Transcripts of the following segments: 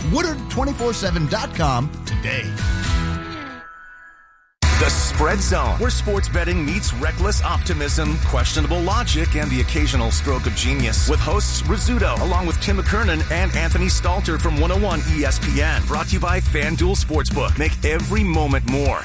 Woodard247.com today. The Spread Zone, where sports betting meets reckless optimism, questionable logic, and the occasional stroke of genius. With hosts Rizzuto, along with Tim McKernan and Anthony Stalter from 101 ESPN. Brought to you by FanDuel Sportsbook. Make every moment more.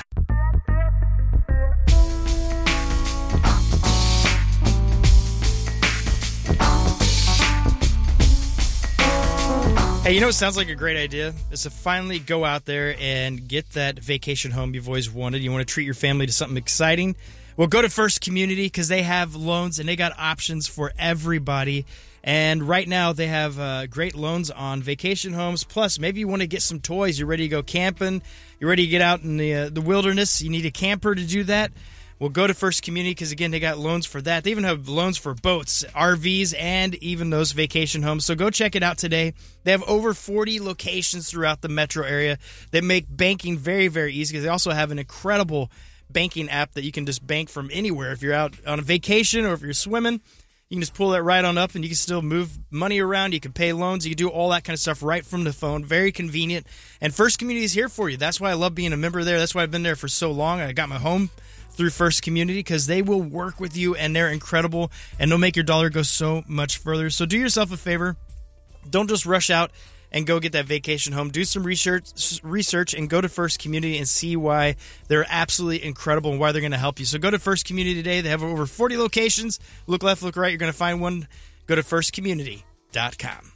Hey, you know what sounds like a great idea? Is to finally go out there and get that vacation home you've always wanted. You want to treat your family to something exciting? Well, go to First Community because they have loans and they got options for everybody. And right now they have great loans on vacation homes. Plus, maybe you want to get some toys. You're ready to go camping. You're ready to get out in the wilderness. You need a camper to do that. Well, go to First Community because, again, they got loans for that. They even have loans for boats, RVs, and even those vacation homes. So go check it out today. They have over 40 locations throughout the metro area that make banking very, very easy because they also have an incredible banking app that you can just bank from anywhere. If you're out on a vacation or if you're swimming, you can just pull that right on up and you can still move money around. You can pay loans. You can do all that kind of stuff right from the phone. Very convenient. And First Community is here for you. That's why I love being a member there. That's why I've been there for so long. I got my home through First Community because they will work with you and they're incredible and they'll make your dollar go so much further. So do yourself a favor. Don't just rush out and go get that vacation home. Do some research and go to First Community and see why they're absolutely incredible and why they're going to help you. So go to First Community today. They have over 40 locations. Look left, look right. You're going to find one. Go to firstcommunity.com.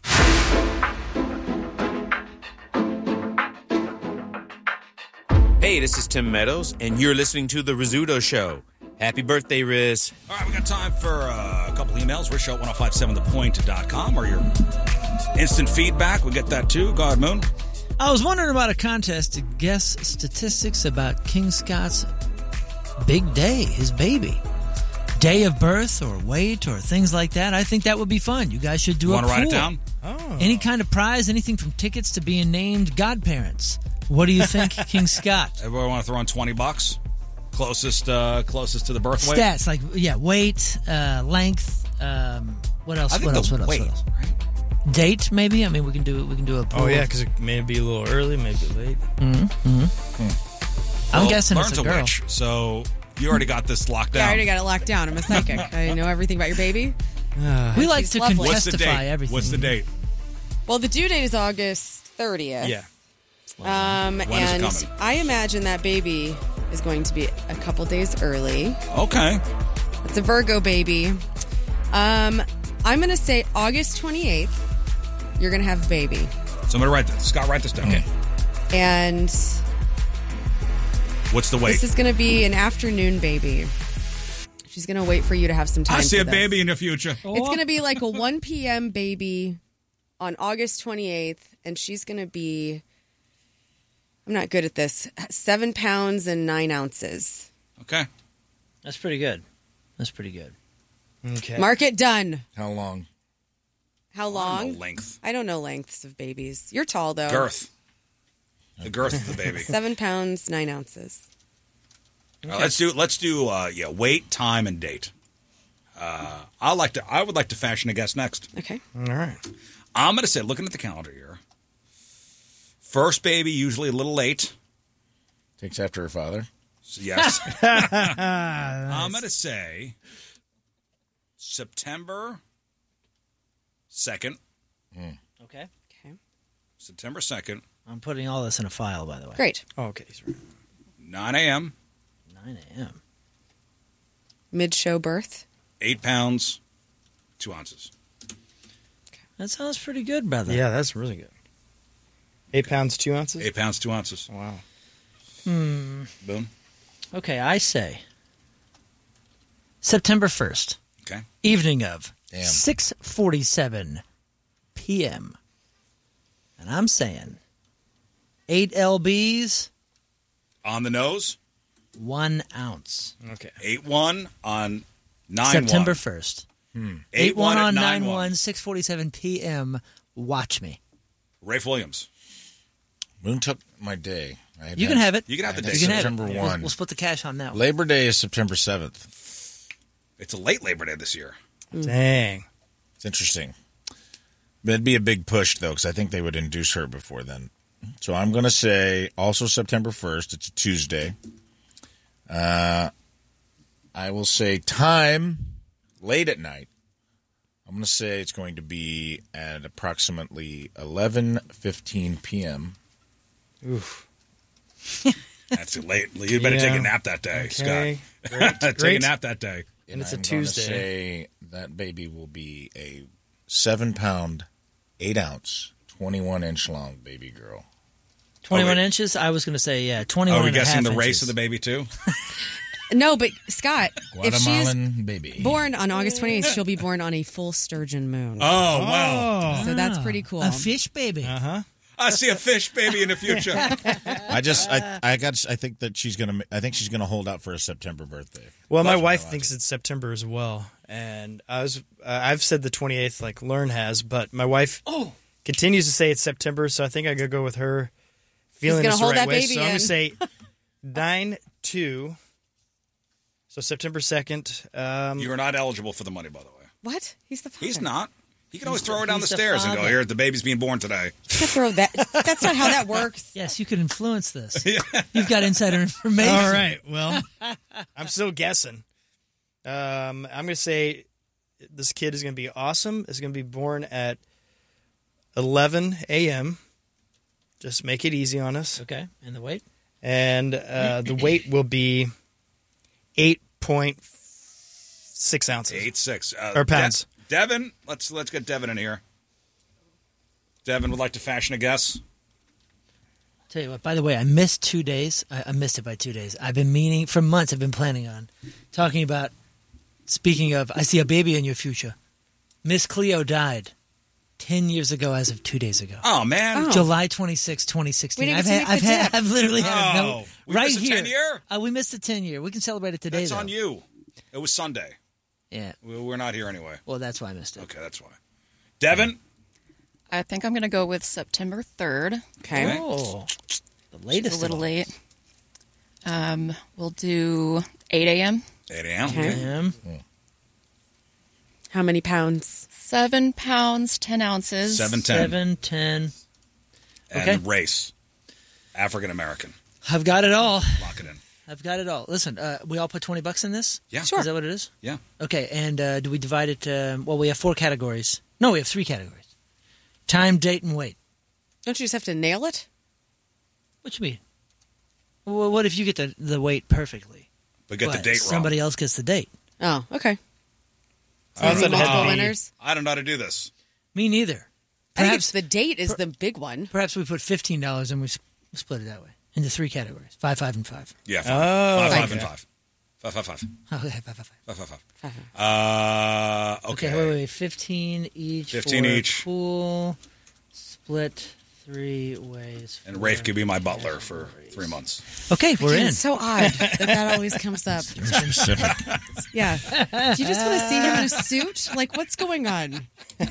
Hey, this is Tim Meadows, and you're listening to The Rizzuto Show. Happy birthday, Riz. All right, we got time for a couple emails. Riz Show at 1057thepoint.com or your instant feedback. We get that too. Go ahead, Moon. I was wondering about a contest to guess statistics about King Scott's big day, his baby. Day of birth or weight or things like that. I think that would be fun. You guys should do a pool. Want to write it down? Oh. Any kind of prize, anything from tickets to being named godparents. What do you think, King Scott? Everybody want to throw in $20? Closest to the birth weight? Stats, like, weight, length, what else? What else? Right? Date, maybe? I mean, we can do a pool. Oh, yeah, because it may be a little early, maybe late. I'm guessing it's a girl. Witch, so you already got this locked down. Yeah, I already got it locked down. I'm a psychic. I know everything about your baby. We like to lovely. contestify everything. What's the date? Well, the due date is August 30th. Yeah. When is it coming? I imagine that baby is going to be a couple days early. Okay. It's a Virgo baby. I'm going to say August 28th, you're going to have a baby. So I'm going to write this. Scott, write this down. Okay. And what's the weight? this is going to be an afternoon baby. She's going to wait for you to have some time. I see for a this. baby in the future. It's going to be like a 1 p.m. baby on August 28th, and she's going to be, I'm not good at this, 7 pounds and 9 ounces. Okay. That's pretty good. Okay. Mark it done. How long? How long? I don't know length. I don't know lengths of babies. You're tall, though. Girth. The girth of the baby. 7 pounds, 9 ounces. Okay. Let's do weight, time, and date. I would like to fashion a guest next. Okay. All right. I'm going to say, looking at the calendar here, first baby usually a little late. Takes after her father. So yes. I'm going to say September 2nd. Okay. September 2nd. I'm putting all this in a file, by the way. Great. Oh, okay. 9 a.m. 9 a.m. Mid-show birth. 8 pounds, 2 ounces. That sounds pretty good, brother. Yeah, that's really good. 8 pounds, 2 ounces? 8 pounds, 2 ounces. Wow. Boom. Okay, I say September 1st. Okay. Evening of Damn. 6:47 p.m. And I'm saying 8 lbs. On the nose. 1 ounce. Okay. 8-1 on 9-1. September 1st. 8-1 on at 9-1, 6:47 p.m. Watch me. Rafe Williams. Moon took my day. You can have it. You can have the day. You can have September it. 1. We'll split the cash on that one. Labor Day is September 7th. It's a late Labor Day this year. Dang. It's interesting. That'd be a big push, though, because I think they would induce her before then. So I'm going to say also September 1st. It's a Tuesday. I will say time late at night. I'm going to say it's going to be at approximately 11:15 p.m. Oof. That's too late. You better take a nap that day, Okay. Scott. Take Great. a nap that day. And it's a I'm Tuesday. Gonna say that baby will be a 7-pound, 8-ounce, 21-inch long baby girl. 21 wait. inches? I was going to say, 21 Are we and a guessing half the race inches. of the baby, too? No, but Scott, if she's Guatemalan baby. born on August 28th, she'll be born on a full sturgeon moon. Oh, wow. So that's pretty cool. A fish baby. Uh-huh. I see a fish baby in the future. I think that she's gonna. I think she's gonna hold out for a September birthday. Well, my That's wife my thinks it's September as well, and I've said the 28th, like Learn has, but my wife continues to say it's September, so I think I gotta go with her feeling gonna this hold the right that way. baby So I'm gonna in. say 9/2, so September 2nd. You are not eligible for the money, by the way. What? He's the father. He's not. He can always throw her down the he's the stairs and go, father. here, the baby's being born today. You can't throw that. That's not how that works. Yes, you could influence this. You've got insider information. All right, well, I'm still guessing. I'm gonna say this kid is gonna be awesome. It's gonna be born at 11 a.m. Just make it easy on us. Okay, and the weight? And the weight will be 8.6 ounces. 8'6". Or pounds. Devin, let's get Devin in here. Devin would like to fashion a guess. Tell you what, by the way, I missed 2 days. I missed it by 2 days. I've been meaning, for months, I've been planning on talking about, speaking of, I see a baby in your future. Miss Cleo died 10 years ago as of 2 days ago. Oh, man. Oh. July 26, 2016. We didn't get to make the dip. I've literally had a Oh, note we right missed a here. 10-year? We missed a 10-year. We can celebrate it today, That's though. on you. It was Sunday. Yeah. We're not here anyway. Well, that's why I missed it. Okay, that's why. Devin? I think I'm going to go with September 3rd. Okay. Oh, the It's latest. a little of all. late. We'll do 8 a.m. 8 a.m. Okay. Damn. How many pounds? 7 pounds, 10 ounces. 7'10". 7, 10. And Okay. race. African American. I've got it all. Lock it in. I've got it all. Listen, we all put $20 in this? Yeah. Is that what it is? Yeah. Okay, and do we divide it? Well, we have 4 categories. No, we have 3 categories. Time, date, and weight. Don't you just have to nail it? What you mean? Well, what if you get the weight perfectly? But get the But date wrong. somebody else gets the date. Oh, okay. I thought it had Multiple to be- winners. I don't know how to do this. Me neither. I think Perhaps, it's the date is the big one. perhaps we put $15 and we split it that way into 3 categories: 5, 5, and 5. Yeah, 5. Oh, 5, 5, okay. and 5. 5, 5, 5. Okay, 5, 5, 5. 5, 5, 5. Okay, Okay. wait. 15 each. 15 for each. Pool, split 3 ways. And for Rafe could be my butler for 3 months. Okay, we're in. It's so odd that always comes up. Specific. Yeah. Do you just want to see him in a suit? Like, what's going on?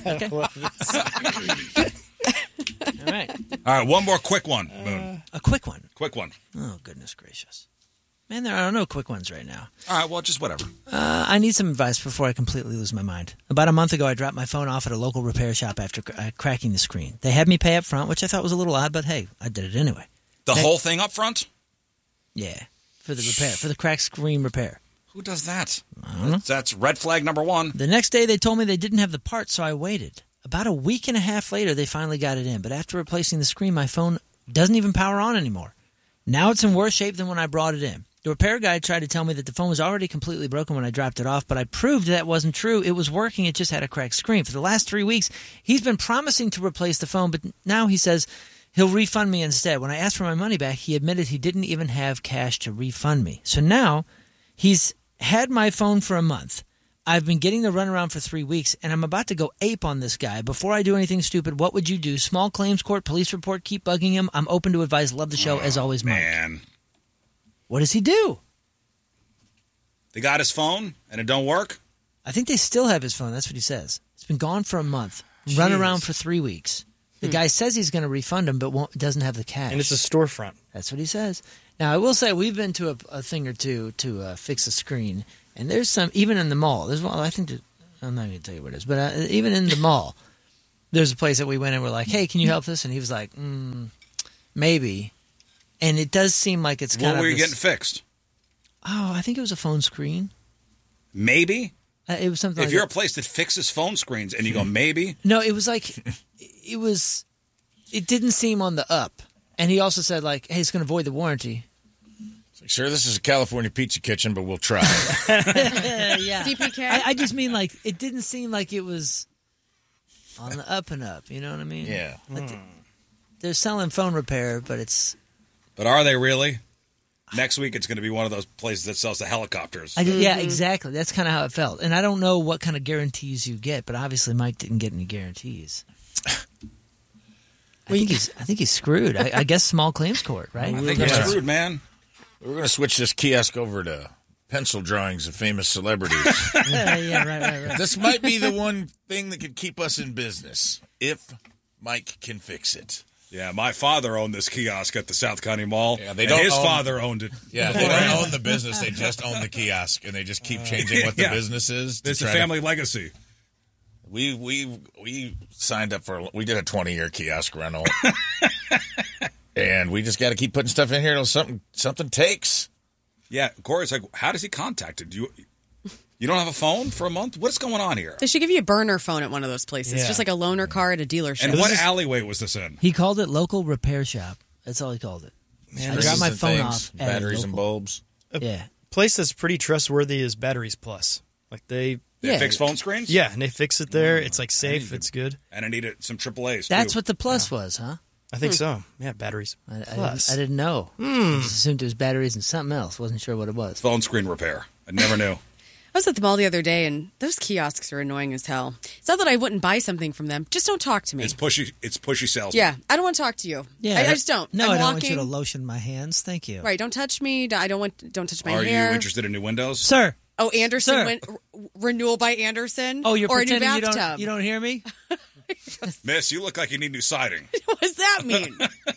All right, All right, one more quick one. Boom. a quick one. Quick one. Oh, goodness gracious. Man, there are no quick ones right now. All right, well, just whatever. I need some advice before I completely lose my mind. About a month ago, I dropped my phone off at a local repair shop after cracking the screen. They had me pay up front, which I thought was a little odd, but hey, I did it anyway. The whole thing up front? Yeah, for the repair, for the cracked screen repair. Who does that? I don't know. That's red flag number 1. The next day, they told me they didn't have the part, so I waited. About a week and a half later, they finally got it in, but after replacing the screen, my phone doesn't even power on anymore. Now it's in worse shape than when I brought it in. The repair guy tried to tell me that the phone was already completely broken when I dropped it off, but I proved that wasn't true. It was working, it just had a cracked screen. For the last 3 weeks, he's been promising to replace the phone, but now he says he'll refund me instead. When I asked for my money back, he admitted he didn't even have cash to refund me. So now he's had my phone for a month. I've been getting the runaround for 3 weeks, and I'm about to go ape on this guy. Before I do anything stupid, what would you do? Small claims court, police report, keep bugging him? I'm open to advice. Love the show, as always, Mike. Man. What does he do? They got his phone and it don't work? I think they still have his phone. That's what he says. It's been gone for a month. Run around for 3 weeks. The guy says he's going to refund him, but doesn't have the cash. And it's a storefront. That's what he says. Now, I will say we've been to a thing or two to fix a screen, and there's some, even in the mall, there's one, I think, I'm not going to tell you what it is, but even in the mall, There's a place that we went and we're like, hey, can you help us? And he was like, maybe. And it does seem like it's kind of. What were you getting fixed? Oh, I think it was a phone screen. Maybe? It was something If like you're that. a place that fixes phone screens and you go, maybe? No, it was like, it didn't seem on the up. And he also said, like, hey, it's going to void the warranty. It's like, sure, this is a California pizza kitchen, but we'll try. Yeah. CPK? I just mean, like, it didn't seem like it was on the up and up. You know what I mean? Yeah. Like they're selling phone repair, but it's. But are they really? Next week, it's going to be one of those places that sells the helicopters. Yeah, exactly. That's kind of how it felt. And I don't know what kind of guarantees you get, but obviously Mike didn't get any guarantees. I think he's screwed. I guess small claims court, right? I think you're screwed, man. We're going to switch this kiosk over to pencil drawings of famous celebrities. Yeah, right. This might be the one thing that could keep us in business, if Mike can fix it. Yeah, my father owned this kiosk at the South County Mall. Yeah, and his father owned it. Yeah, they don't own the business. They just own the kiosk, and they just keep changing what the business is. It's a family legacy. We signed up for. We did a 20-year kiosk rental, and we just got to keep putting stuff in here until something takes. Yeah, Corey's like, how does he contact it? You don't have a phone for a month? What's going on here? They should give you a burner phone at one of those places, just like a loaner car at a dealership. And what alleyway was this in? He called it local repair shop. That's all he called it. Man, I dropped my phone off. at Batteries and local. bulbs. Yeah. Place that's pretty trustworthy is Batteries Plus. Like they fix phone screens? Yeah, and they fix it there. It's like safe. It's good. And I needed some AAAs, That's too. what the plus was, huh? I think so. Yeah, batteries. Plus. I didn't know. I just assumed it was batteries and something else. Wasn't sure what it was. Phone screen repair. I never knew. I was at the mall the other day, and those kiosks are annoying as hell. It's not that I wouldn't buy something from them. Just don't talk to me. It's pushy sales. Yeah, I don't want to talk to you. Yeah, I just don't. No, I'm I don't walking. want you to lotion my hands. Thank you. Right, don't touch me. Don't touch my Are hair. you interested in new windows? Sir. Oh, Anderson Sir. went renewal by Anderson. Oh, you're or a new pretending bathtub. you don't hear me? Miss, you look like you need new siding. What does that mean?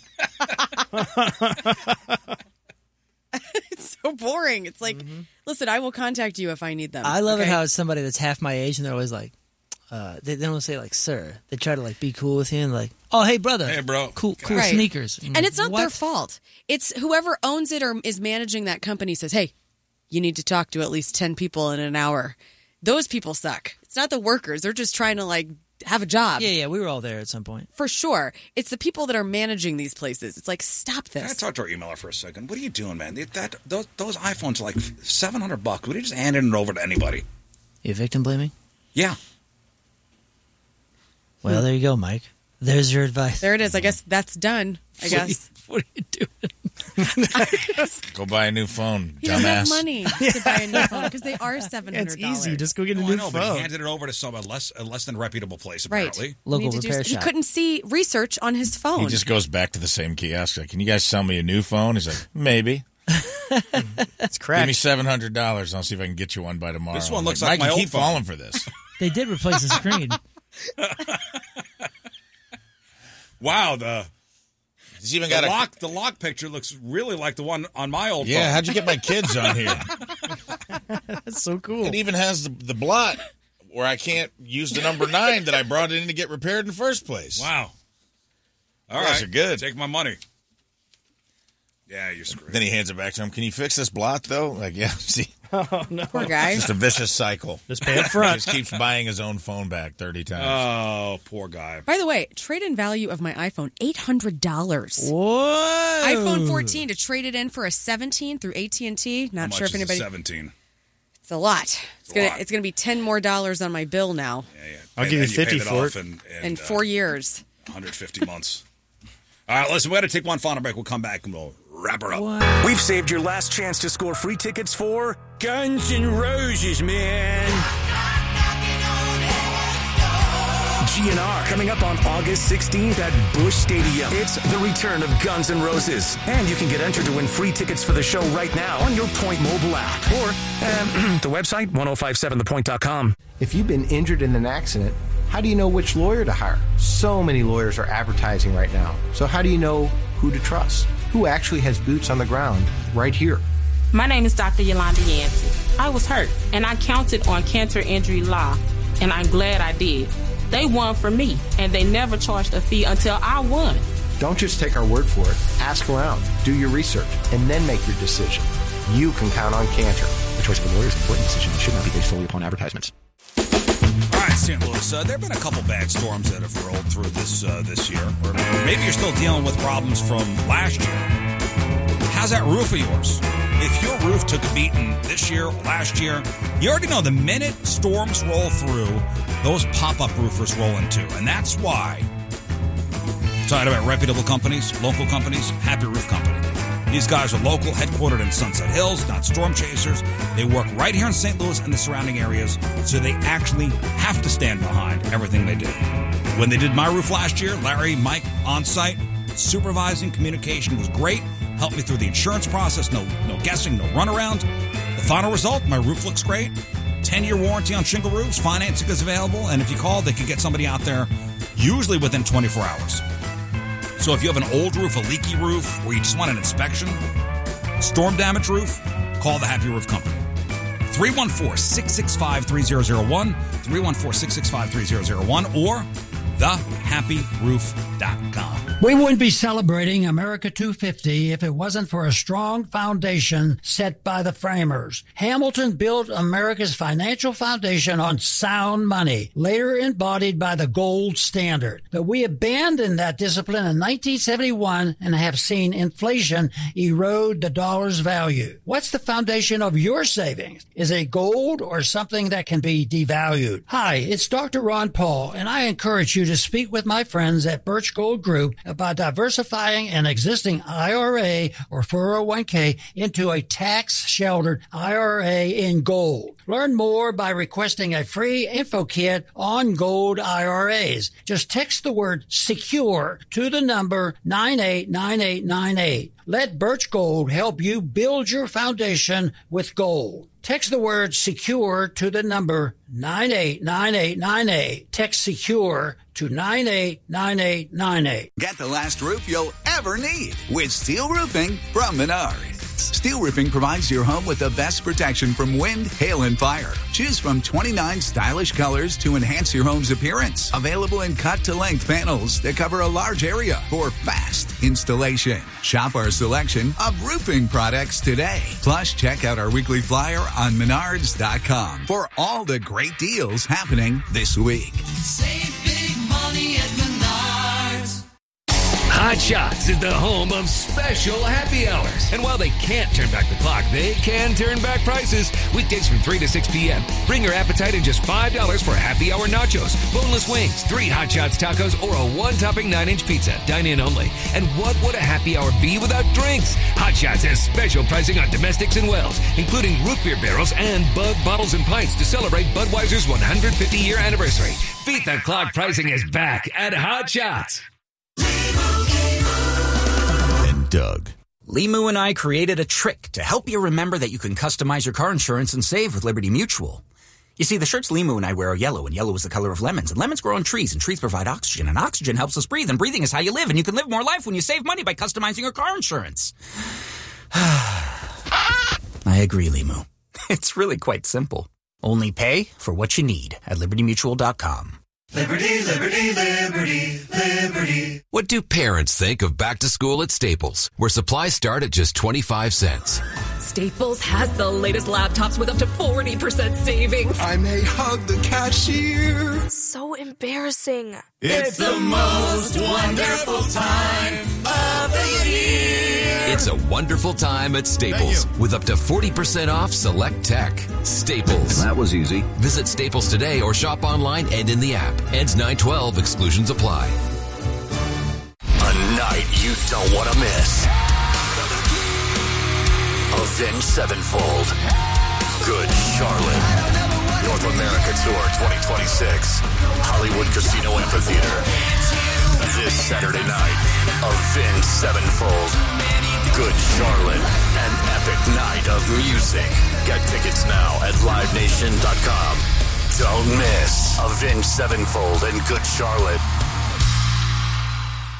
It's so boring. It's like, listen, I will contact you if I need them. I love it okay? how it's somebody that's half my age and they're always like, they don't say like sir. They try to like be cool with you and like, oh hey brother, Hey, bro. cool Right. sneakers. And it's not What? their fault. It's whoever owns it or is managing that company says, hey, you need to talk to at least 10 people in an hour. Those people suck. It's not the workers. They're just trying to like have a job. Yeah, we were all there at some point. For sure. It's the people that are managing these places. It's like, stop Can I this. talk to our emailer for a second? What are you doing, man? Those iPhones are like $700. What are you just handing it over to anybody? You victim blaming? Yeah. Well, there you go, Mike. There's your advice. There it is. I guess that's done. I guess. What are you doing? Go buy a new phone, He doesn't have dumbass. money to buy a new phone because they are $700. It's easy. Just go get a No, new I know, but he phone. handed it over to a less than reputable place, Right. apparently. Local Need to do- repair He shop. couldn't see research on his phone. He just goes back to the same kiosk. Like, can you guys sell me a new phone? He's like, maybe. It's Give cracked. me $700. I'll see if I can get you one by tomorrow. This one I'm looks like Mike, my you old keep phone." falling for this. They did replace the screen. Wow, the He's even got the lock picture looks really like the one on my old Yeah, phone. how'd you get my kids on here? That's so cool. It even has the blot where I can't use the number 9 that I brought in to get repaired in the first place. Wow. All You guys right. are good. Take my money. Yeah, you're screwed. Then he hands it back to him. Can you fix this blot, though? Like, yeah, see, Poor guy. just a vicious cycle. Just pay up front. Just keeps buying his own phone back 30 times. Oh, poor guy. By the way, trade-in value of my iPhone, $800. Whoa. iPhone 14 to trade it in for a 17 through AT&T. How Not much sure if is a anybody. 17. It's a lot. It's gonna be $10 more on my bill now Yeah. I'll And give you then pay 50 that for off it. in 4 years. 150 months. All right, listen, we got to take one final break. We'll come back and we'll wrap her up. We've saved your last chance to score free tickets for Guns N' Roses, man. GNR coming up on August 16th at Busch Stadium. It's the return of Guns N' Roses. And you can get entered to win free tickets for the show right now on your Point mobile app or the website, 1057thepoint.com. If you've been injured in an accident, how do you know which lawyer to hire? So many lawyers are advertising right now. So how do you know who to trust? Who actually has boots on the ground right here? My name is Dr. Yolanda Yancey. I was hurt, and I counted on Cancer Injury Law, and I'm glad I did. They won for me, and they never charged a fee until I won. Don't just take our word for it. Ask around, do your research, and then make your decision. You can count on Cantor. The choice of a lawyer is an important decision and should not be based solely upon advertisements. All right, St. Louis. There have been a couple bad storms that have rolled through this year. Or maybe you're still dealing with problems from last year. How's that roof of yours? If your roof took a beating this year or last year, you already know the minute storms roll through, those pop-up roofers roll in too. And that's why, talking about reputable companies, local companies, Happy Roof Company. These guys are local, headquartered in Sunset Hills, not storm chasers. They work right here in St. Louis and the surrounding areas, so they actually have to stand behind everything they do. When they did my roof last year, Larry, Mike, on-site, supervising, communication was great. Helped me through the insurance process, no guessing, no runaround. The final result, my roof looks great. 10-year warranty on shingle roofs, financing is available, and if you call, they can get somebody out there usually within 24 hours. So if you have an old roof, a leaky roof, or you just want an inspection, storm damage roof, call the Happy Roof Company. 314-665-3001, 314-665-3001, or thehappyroof.com. We wouldn't be celebrating America 250 if it wasn't for a strong foundation set by the framers. Hamilton built America's financial foundation on sound money, later embodied by the gold standard. But we abandoned that discipline in 1971 and have seen inflation erode the dollar's value. What's the foundation of your savings? Is it gold or something that can be devalued? Hi, it's Dr. Ron Paul, and I encourage you to speak with my friends at Birch Gold Group about diversifying an existing IRA or 401k into a tax-sheltered IRA in gold. Learn more by requesting a free info kit on gold IRAs. Just text the word SECURE to the number 989898. Let Birch Gold help you build your foundation with gold. Text the word SECURE to the number 989898. Text SECURE to 989898. Get the last roof you'll ever need with steel roofing from Menards. Steel roofing provides your home with the best protection from wind, hail, and fire. Choose from 29 stylish colors to enhance your home's appearance. Available in cut-to-length panels that cover a large area for fast installation. Shop our selection of roofing products today. Plus, check out our weekly flyer on Menards.com for all the great deals happening this week. Save big money at Menards. Hot Shots is the home of special happy hours. And while they can't turn back the clock, they can turn back prices. Weekdays from 3 to 6 p.m. Bring your appetite in just $5 for happy hour nachos, boneless wings, 3 Hot Shots tacos, or a one-topping 9-inch pizza. Dine in only. And what would a happy hour be without drinks? Hot Shots has special pricing on domestics and wells, including root beer barrels and Bud bottles and pints to celebrate Budweiser's 150-year anniversary. Beat the clock pricing is back at Hot Shots. And Doug. Limu and I created a trick to help you remember that you can customize your car insurance and save with Liberty Mutual. You see, the shirts Limu and I wear are yellow, and yellow is the color of lemons. And lemons grow on trees, and trees provide oxygen. And oxygen helps us breathe, and breathing is how you live. And you can live more life when you save money by customizing your car insurance. I agree, Limu. It's really quite simple. Only pay for what you need at LibertyMutual.com. Liberty, liberty, liberty, liberty. What do parents think of back to school at Staples, where supplies start at just 25 cents? Staples has the latest laptops with up to 40% savings. I may hug the cashier. So embarrassing. It's the most wonderful time of the year. It's a wonderful time at Staples with up to 40% off select tech. Staples. That was easy. Visit Staples today or shop online and in the app. Ends 9/12. Exclusions apply. A night you don't want to miss. Avenged Sevenfold. Good Charlotte. North America Tour 2026. Hollywood Casino Amphitheater. This Saturday night. Avenged Sevenfold. Good Charlotte. An epic night of music. Get tickets now at LiveNation.com. Don't miss Avenged Sevenfold and Good Charlotte.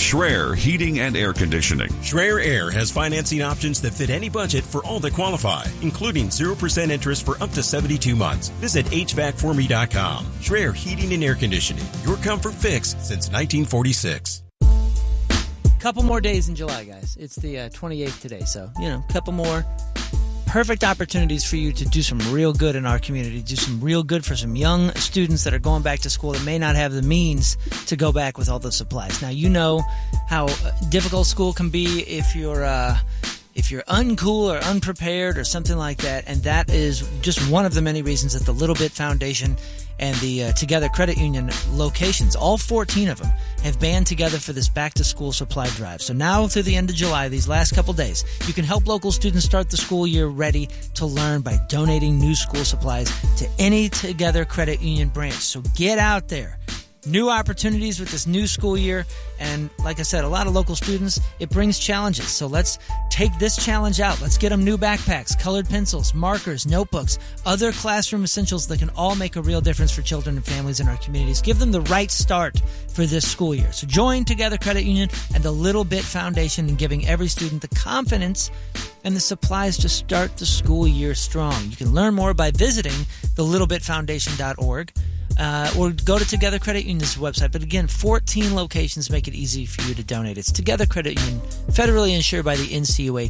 Schreier Heating and Air Conditioning. Schreier Air has financing options that fit any budget for all that qualify, including 0% interest for up to 72 months. Visit HVACforme.com. Schreier Heating and Air Conditioning, your comfort fix since 1946. Couple more days in July, guys. It's the 28th today, so, couple more perfect opportunities for you to do some real good in our community, do some real good for some young students that are going back to school that may not have the means to go back with all the supplies. Now, you know how difficult school can be if you're uncool or unprepared or something like that, and that is just one of the many reasons that the Little Bit Foundation and the Together Credit Union locations, all 14 of them, have band together for this back-to-school supply drive. So now through the end of July, these last couple days, you can help local students start the school year ready to learn by donating new school supplies to any Together Credit Union branch. So get out there. New opportunities with this new school year, and like I said, a lot of local students, it brings challenges. So let's take this challenge out. Let's get them new backpacks, colored pencils, markers, notebooks, other classroom essentials that can all make a real difference for children and families in our communities. Give them the right start for this school year. So join Together Credit Union and the Little Bit Foundation in giving every student the confidence and the supplies to start the school year strong. You can learn more by visiting thelittlebitfoundation.org. Or go to Together Credit Union's website. But again, 14 locations make it easy for you to donate. It's Together Credit Union, federally insured by the NCUA,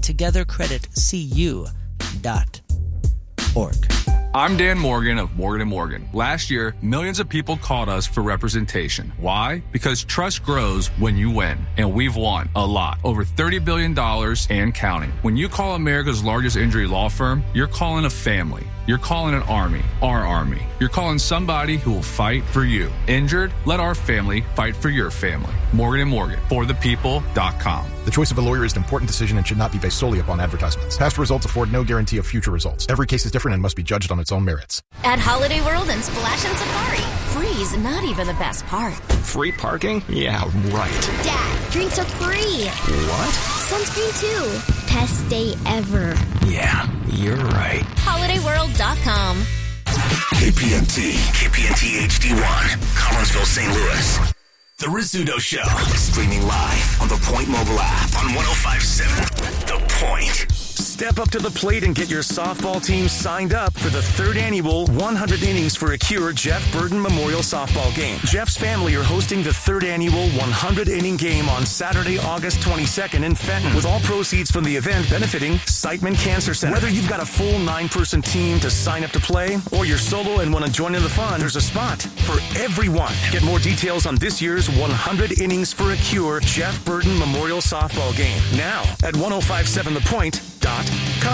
togethercreditcu.org. I'm Dan Morgan of Morgan & Morgan. Last year, millions of people called us for representation. Why? Because trust grows when you win. And we've won a lot. Over $30 billion and counting. When you call America's largest injury law firm, you're calling a family. You're calling an army, our army. You're calling somebody who will fight for you. Injured? Let our family fight for your family. Morgan & Morgan, forthepeople.com. The choice of a lawyer is an important decision and should not be based solely upon advertisements. Past results afford no guarantee of future results. Every case is different and must be judged on its own merits. At Holiday World and Splash and Safari, free's not even the best part. Free parking? Yeah, right. Dad, drinks are free. What? Sunscreen too. Best day ever. Yeah, you're right. HolidayWorld.com. KPNT HD1, Collinsville, St. Louis. The Rizzuto Show, streaming live on the Point mobile app on 105.7 The Point. Step up to the plate and get your softball team signed up for the 3rd annual 100 Innings for a Cure Jeff Burton Memorial Softball Game. Jeff's family are hosting the 3rd annual 100-inning game on Saturday, August 22nd in Fenton, with all proceeds from the event benefiting Siteman Cancer Center. Whether you've got a full 9-person team to sign up to play or you're solo and want to join in the fun, there's a spot for everyone. Get more details on this year's 100 Innings for a Cure Jeff Burton Memorial Softball Game now at 1057thepoint.com.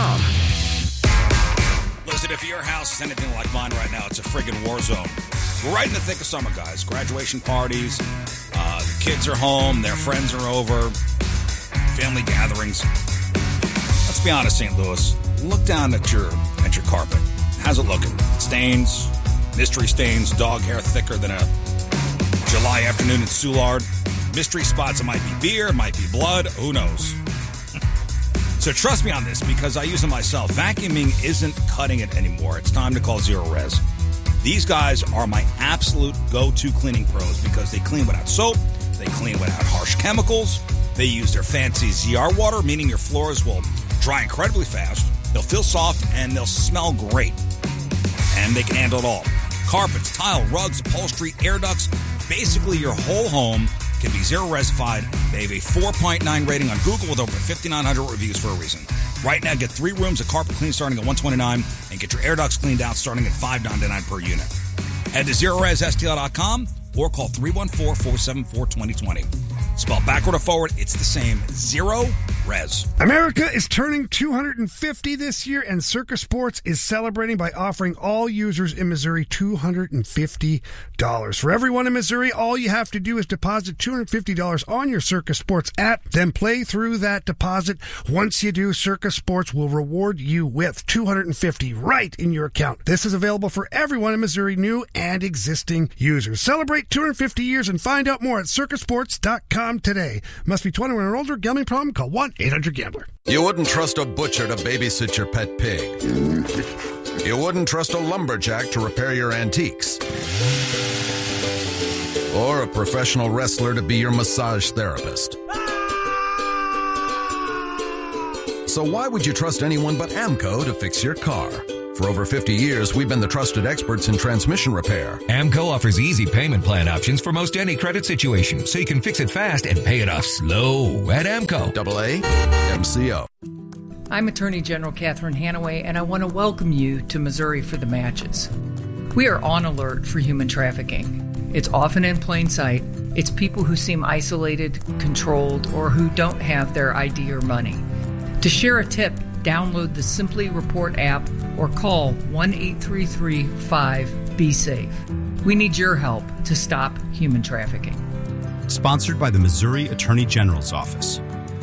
Listen, if your house is anything like mine right now, it's a friggin' war zone. We're right in the thick of summer, guys. Graduation parties, the kids are home, their friends are over, family gatherings. Let's be honest, St. Louis. Look down at your carpet. How's it looking? Stains, mystery stains, dog hair thicker than a July afternoon in Soulard. Mystery spots. It might be beer, it might be blood. Who knows? So trust me on this, because I use it myself. Vacuuming isn't cutting it anymore. It's time to call Zero Res. These guys are my absolute go-to cleaning pros because they clean without soap, they clean without harsh chemicals, they use their fancy ZR water, meaning your floors will dry incredibly fast, they'll feel soft, and they'll smell great. And they can handle it all. Carpets, tile, rugs, upholstery, air ducts, basically your whole home can be Zero Resified. They have a 4.9 rating on Google with over 5,900 reviews for a reason. Right now, get 3 rooms of carpet clean starting at $129 and get your air ducts cleaned out starting at $5.99 per unit. Head to ZeroResSTL.com or call 314-474-2020. Spelled backward or forward, it's the same. Zero Res. America is turning 250 this year, and Circa Sports is celebrating by offering all users in Missouri $250. For everyone in Missouri, all you have to do is deposit $250 on your Circa Sports app, then play through that deposit. Once you do, Circa Sports will reward you with $250 right in your account. This is available for everyone in Missouri, new and existing users. Celebrate 250 years and find out more at circasports.com today. Must be 21 or older. Gambling problem? Call 1-800-GAMBLER. You wouldn't trust a butcher to babysit your pet pig. You wouldn't trust a lumberjack to repair your antiques. or a professional wrestler to be your massage therapist. So why would you trust anyone but AMCO to fix your car? For over 50 years, we've been the trusted experts in transmission repair. AMCO offers easy payment plan options for most any credit situation, so you can fix it fast and pay it off slow at AMCO. AAMCO. I'm Attorney General Catherine Hanaway, and I want to welcome you to Missouri for the Matches. We are on alert for human trafficking. It's often in plain sight. It's people who seem isolated, controlled, or who don't have their ID or money. To share a tip, download the Simply Report app or call 1-833-5-BE-SAFE. We need your help to stop human trafficking. Sponsored by the Missouri Attorney General's Office.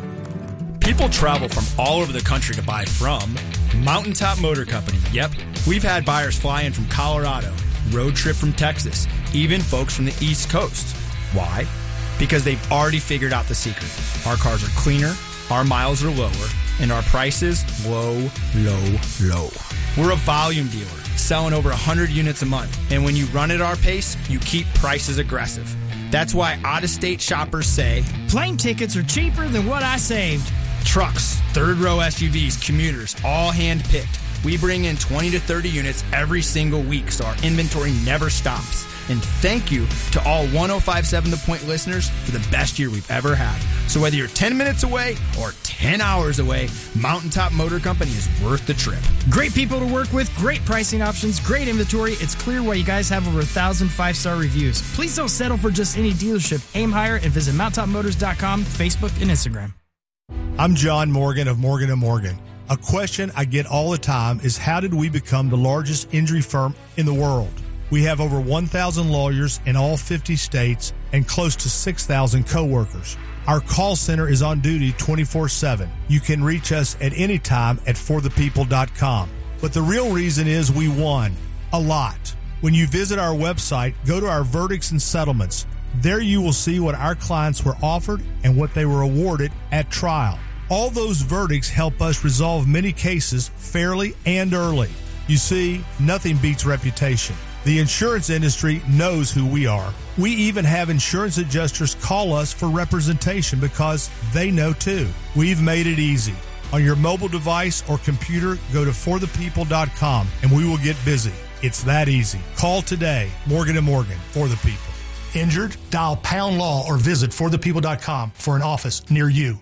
People travel from all over the country to buy from Mountaintop Motor Company. Yep, we've had buyers fly in from Colorado, road trip from Texas, even folks from the East Coast. Why? Because they've already figured out the secret. Our cars are cleaner, our miles are lower, and our prices low, low, low. We're a volume dealer, selling over 100 units a month. And when you run at our pace, you keep prices aggressive. That's why out-of-state shoppers say, plane tickets are cheaper than what I saved. Trucks, third-row SUVs, commuters, all hand-picked. We bring in 20 to 30 units every single week, so our inventory never stops. And thank you to all 105.7 The Point listeners for the best year we've ever had. So whether you're 10 minutes away or 10 hours away, Mountaintop Motor Company is worth the trip. Great people to work with, great pricing options, great inventory. It's clear why you guys have over 1,000 5-star reviews. Please don't settle for just any dealership. Aim higher and visit mountaintopmotors.com, Facebook, and Instagram. I'm John Morgan of Morgan & Morgan. A question I get all the time is, how did we become the largest injury firm in the world? We have over 1,000 lawyers in all 50 states and close to 6,000 coworkers. Our call center is on duty 24/7. You can reach us at any time at forthepeople.com. But the real reason is we won a lot. When you visit our website, go to our verdicts and settlements. There you will see what our clients were offered and what they were awarded at trial. All those verdicts help us resolve many cases fairly and early. You see, nothing beats reputation. The insurance industry knows who we are. We even have insurance adjusters call us for representation because they know too. We've made it easy. On your mobile device or computer, go to forthepeople.com and we will get busy. It's that easy. Call today. Morgan & Morgan, for the people. Injured? Dial # law or visit forthepeople.com for an office near you.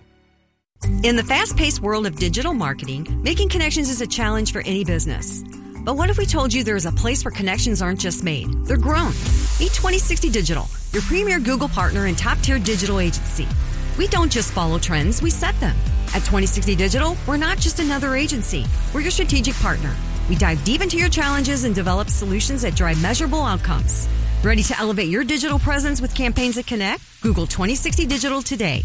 In the fast-paced world of digital marketing, making connections is a challenge for any business. But what if we told you there is a place where connections aren't just made, they're grown? Meet 2060 Digital, your premier Google partner and top-tier digital agency. We don't just follow trends, we set them. At 2060 Digital, we're not just another agency, we're your strategic partner. We dive deep into your challenges and develop solutions that drive measurable outcomes. Ready to elevate your digital presence with campaigns that connect? Google 2060 Digital today.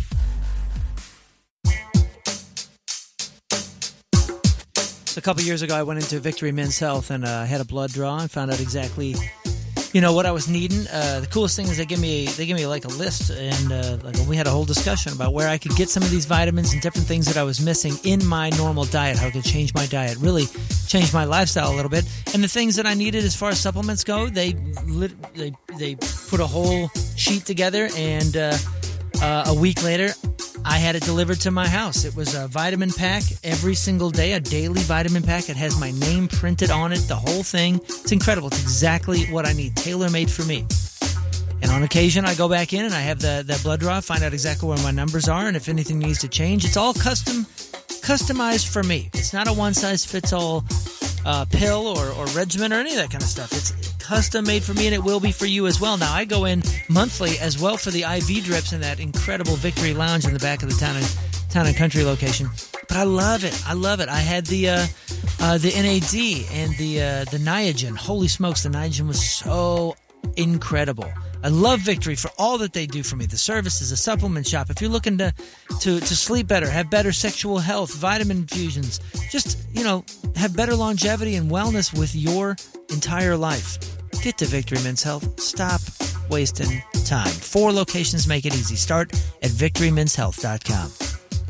A couple years ago, I went into Victory Men's Health and had a blood draw and found out exactly, what I was needing. The coolest thing is they give me like a list, and we had a whole discussion about where I could get some of these vitamins and different things that I was missing in my normal diet, how I could change my diet, really change my lifestyle a little bit. And the things that I needed as far as supplements go, they put a whole sheet together, and a week later, I had it delivered to my house. It was a vitamin pack every single day, a daily vitamin pack. It has my name printed on it, the whole thing. It's incredible. It's exactly what I need, tailor-made for me. And on occasion, I go back in and I have that blood draw, find out exactly where my numbers are, and if anything needs to change. It's all customized for me. It's not a one-size-fits-all pill or regimen or any of that kind of stuff. It's custom made for me, and it will be for you as well. Now, I go in monthly as well for the IV drips in that incredible Victory Lounge in the back of the Town and Country location. But I love it. I had the NAD and the Niagen. Holy smokes, the Niagen was so incredible. I love Victory for all that they do for me. The service is a supplement shop. If you're looking to sleep better, have better sexual health, vitamin infusions, just, have better longevity and wellness with your entire life, get to Victory Men's Health. Stop wasting time. 4 locations make it easy. Start at victorymenshealth.com.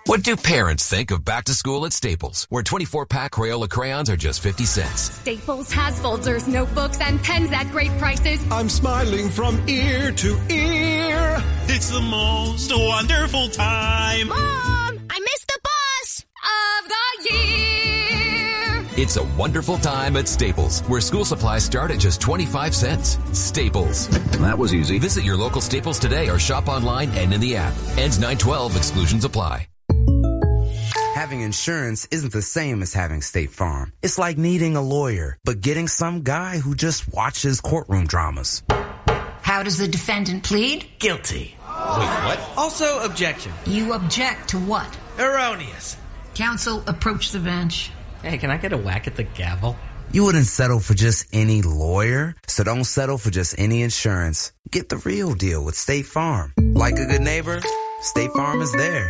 What do parents think of back to school at Staples, where 24-pack Crayola crayons are just 50 cents? Staples has folders, notebooks, and pens at great prices. I'm smiling from ear to ear. It's the most wonderful time. Mom, I missed the bus of the year. It's a wonderful time at Staples, where school supplies start at just 25 cents. Staples. That was easy. Visit your local Staples today or shop online and in the app. Ends 9/12. Exclusions apply. Having insurance isn't the same as having State Farm. It's like needing a lawyer, but getting some guy who just watches courtroom dramas. How does the defendant plead? Guilty. Wait, what? Also, objection. You object to what? Erroneous. Counsel, approach the bench. Hey, can I get a whack at the gavel? You wouldn't settle for just any lawyer, so don't settle for just any insurance. Get the real deal with State Farm. Like a good neighbor, State Farm is there.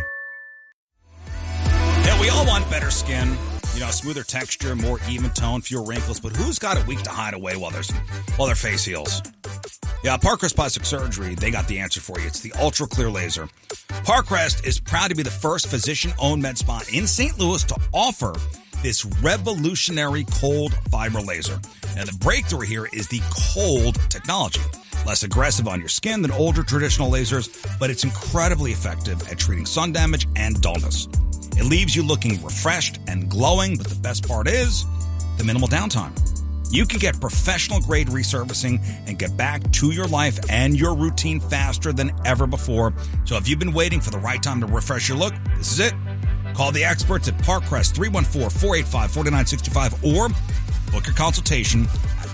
Yeah, we all want better skin, smoother texture, more even tone, fewer wrinkles, but who's got a week to hide away while their face heals? Yeah, Parkrest Plastic Surgery, they got the answer for you. It's the Ultra Clear Laser. Parkrest is proud to be the first physician-owned med spa in St. Louis to offer this revolutionary cold fiber laser. And the breakthrough here is the cold technology. Less aggressive on your skin than older traditional lasers, but it's incredibly effective at treating sun damage and dullness. It leaves you looking refreshed and glowing, but the best part is the minimal downtime. You can get professional-grade resurfacing and get back to your life and your routine faster than ever before. So if you've been waiting for the right time to refresh your look, this is it. Call the experts at Parkrest, 314-485-4965, or book your consultation at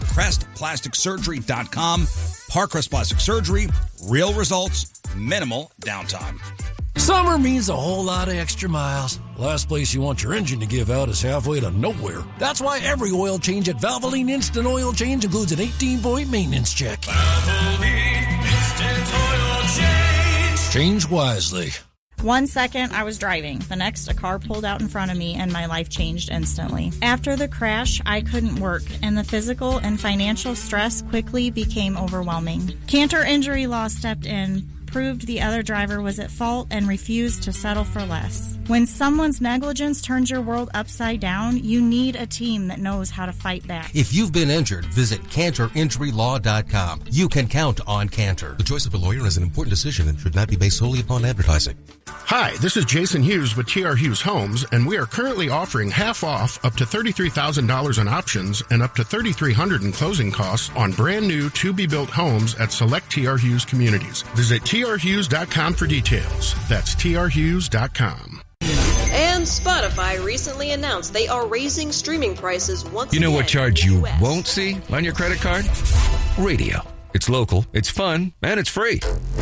parkrestplasticsurgery.com. Parkrest Plastic Surgery, real results, minimal downtime. Summer means a whole lot of extra miles. Last place you want your engine to give out is halfway to nowhere. That's why every oil change at Valvoline Instant Oil Change includes an 18-point maintenance check. Valvoline Instant Oil Change. Change wisely. 1 second, I was driving. The next, a car pulled out in front of me, and my life changed instantly. After the crash, I couldn't work, and the physical and financial stress quickly became overwhelming. Cantor Injury Law stepped in, proved the other driver was at fault, and refused to settle for less. When someone's negligence turns your world upside down, you need a team that knows how to fight back. If you've been injured, visit CantorInjuryLaw.com. You can count on Cantor. The choice of a lawyer is an important decision and should not be based solely upon advertising. Hi, this is Jason Hughes with TR Hughes Homes, and we are currently offering half off up to $33,000 in options and up to $3,300 in closing costs on brand new to-be-built homes at select TR Hughes communities. Visit trhughes.com for details. That's trhughes.com. And Spotify recently announced they are raising streaming prices once again. You know what charge you won't see on your credit card? Radio. It's local, it's fun, and it's free.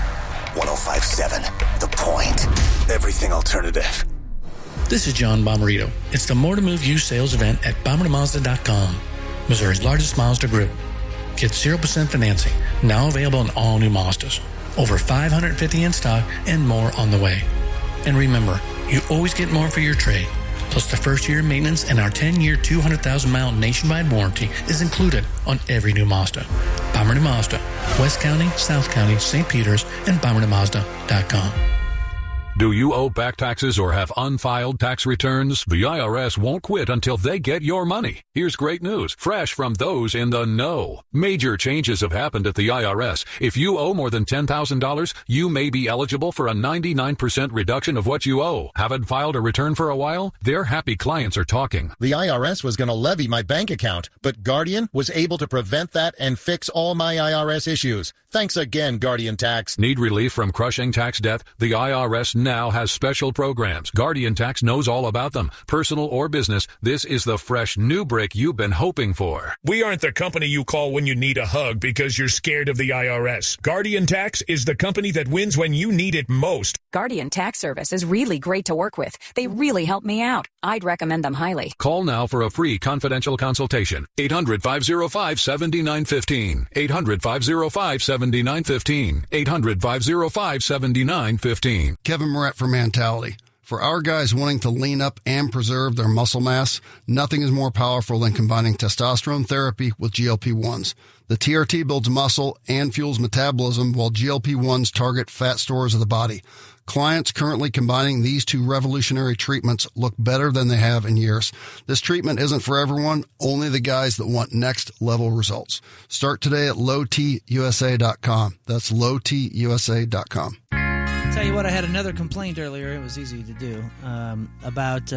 105.7, The Point. Everything alternative. This is John Bomarito. It's the More to Move You sales event at BomaritoMazda.com, Missouri's largest Mazda group. Get 0% financing, now available on all new Mazdas. Over 550 in stock and more on the way. And remember, you always get more for your trade. Plus the first year of maintenance and our 10-year, 200,000-mile nationwide warranty is included on every new Mazda. Bomarito Mazda, West County, South County, St. Peters, and BomaritoMazda.com. Do you owe back taxes or have unfiled tax returns? The IRS won't quit until they get your money. Here's great news, fresh from those in the know. Major changes have happened at the IRS. If you owe more than $10,000, you may be eligible for a 99% reduction of what you owe. Haven't filed a return for a while? Their happy clients are talking. The IRS was going to levy my bank account, but Guardian was able to prevent that and fix all my IRS issues. Thanks again, Guardian Tax. Need relief from crushing tax debt? The IRS now has special programs. Guardian Tax knows all about them. Personal or business, this is the fresh new break you've been hoping for. We aren't the company you call when you need a hug because you're scared of the IRS. Guardian Tax is the company that wins when you need it most. Guardian Tax Service is really great to work with. They really help me out. I'd recommend them highly. Call now for a free confidential consultation. 800-505-7915. 800-505-7915. 800-505-7915. Kevin Moret for Mentality. For our guys wanting to lean up and preserve their muscle mass, nothing is more powerful than combining testosterone therapy with GLP-1s. The TRT builds muscle and fuels metabolism while GLP-1s target fat stores of the body. Clients currently combining these two revolutionary treatments look better than they have in years. This treatment isn't for everyone, only the guys that want next level results. Start today at lowtusa.com. That's lowtusa.com. Tell you what, I had another complaint earlier. It was easy to do about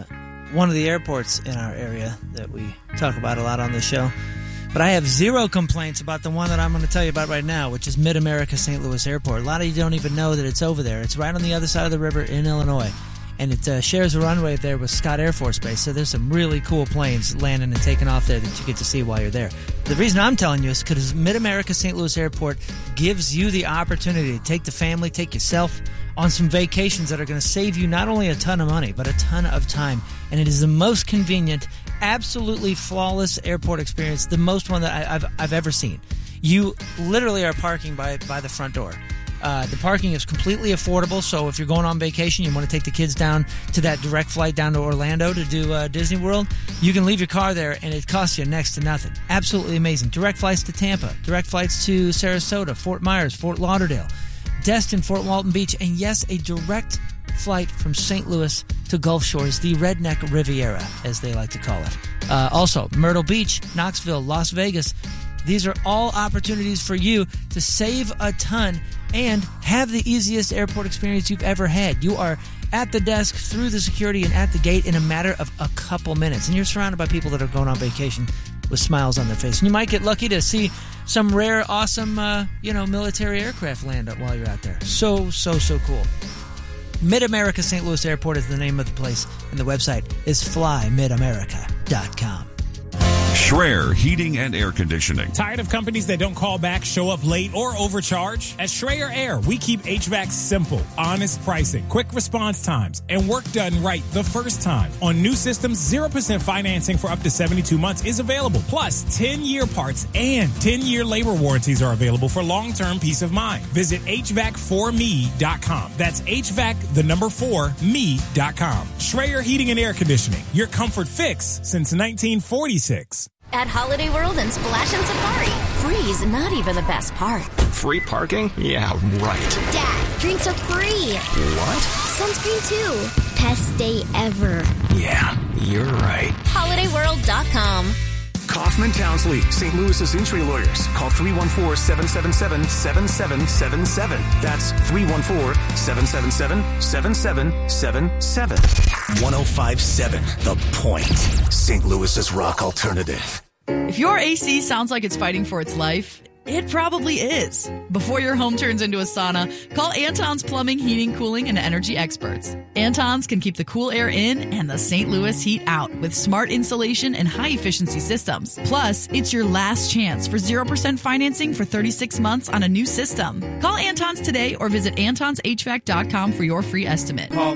one of the airports in our area that we talk about a lot on this show. But I have zero complaints about the one that I'm going to tell you about right now, which is Mid-America St. Louis Airport. A lot of you don't even know that it's over there. It's right on the other side of the river in Illinois. And it shares a runway there with Scott Air Force Base, so there's some really cool planes landing and taking off there that you get to see while you're there. The reason I'm telling you is because Mid-America St. Louis Airport gives you the opportunity to take the family, take yourself on some vacations that are going to save you not only a ton of money, but a ton of time. And it is the most convenient, absolutely flawless airport experience, the most one that I've ever seen. You literally are parking by the front door. The parking is completely affordable, so if you're going on vacation, you want to take the kids down to that direct flight down to Orlando to do Disney World, you can leave your car there, and it costs you next to nothing. Absolutely amazing. Direct flights to Tampa, direct flights to Sarasota, Fort Myers, Fort Lauderdale, Destin, Fort Walton Beach, and yes, a direct flight from St. Louis to Gulf Shores, the Redneck Riviera, as they like to call it. Also, Myrtle Beach, Knoxville, Las Vegas. These are all opportunities for you to save a ton and have the easiest airport experience you've ever had. You are at the desk, through the security, and at the gate in a matter of a couple minutes. And you're surrounded by people that are going on vacation with smiles on their face. And you might get lucky to see some rare, awesome, military aircraft land while you're out there. So cool. Mid-America St. Louis Airport is the name of the place, and the website is flymidamerica.com. Schreier Heating and Air Conditioning. Tired of companies that don't call back, show up late, or overcharge? At Schreier Air, we keep HVAC simple, honest pricing, quick response times, and work done right the first time. On new systems, 0% financing for up to 72 months is available. Plus, 10-year parts and 10-year labor warranties are available for long-term peace of mind. Visit HVAC4me.com. That's HVAC4me.com. Schreier Heating and Air Conditioning, your comfort fix since 1946. At Holiday World and Splash and Safari, free's not even the best part. Free parking? Yeah, right. Dad, drinks are free. What? Sunscreen too. Best day ever. Yeah, you're right. HolidayWorld.com. Kaufman Townsley, St. Louis's injury lawyers. Call 314-777-7777. That's 314-777-7777. 105.7 The Point. St. Louis's rock alternative. If your AC sounds like it's fighting for its life, it probably is. Before your home turns into a sauna, call Anton's Plumbing, Heating, Cooling, and Energy experts. Anton's can keep the cool air in and the St. Louis heat out with smart insulation and high-efficiency systems. Plus, it's your last chance for 0% financing for 36 months on a new system. Call Anton's today or visit antonshvac.com for your free estimate. Call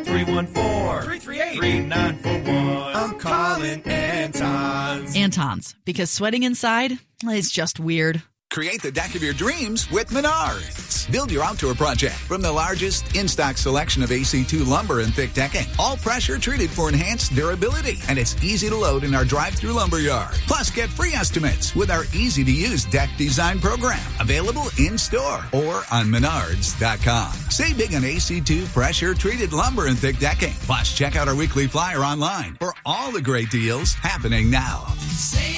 314-338-3941. I'm calling Anton's. Anton's, because sweating inside is just weird. Create the deck of your dreams with Menards. Build your outdoor project from the largest in-stock selection of AC2 lumber and thick decking. All pressure treated for enhanced durability. And it's easy to load in our drive-through lumber yard. Plus, get free estimates with our easy-to-use deck design program. Available in-store or on Menards.com. Save big on AC2 pressure-treated lumber and thick decking. Plus, check out our weekly flyer online for all the great deals happening now.